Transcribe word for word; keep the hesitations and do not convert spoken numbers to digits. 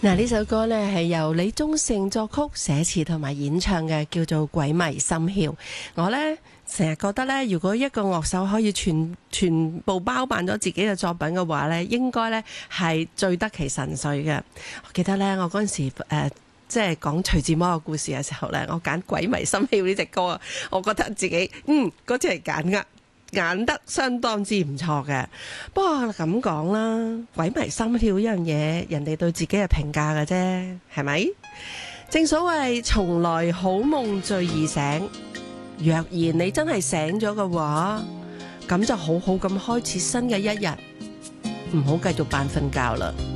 嗱，呢首歌呢係由李宗盛作曲、寫詞同埋演唱嘅，叫做《鬼迷心竅》。我呢成日覺得呢，如果一個樂手可以全全部包辦咗自己嘅作品嘅話呢，應該呢係最得其神髓嘅。我記得呢，我嗰陣時誒、呃、即係講徐志摩嘅故事嘅時候呢，我揀《鬼迷心竅》呢隻歌啊，我覺得自己嗯嗰隻係揀㗎。揀得相當之唔錯嘅，不過咁講啦，鬼迷心竅呢樣嘢，人哋對自己係評價嘅啫，係咪？正所謂從來好夢最易醒，若然你真係醒咗嘅話，咁就好好咁開始新嘅一日，唔好繼續扮瞓覺啦。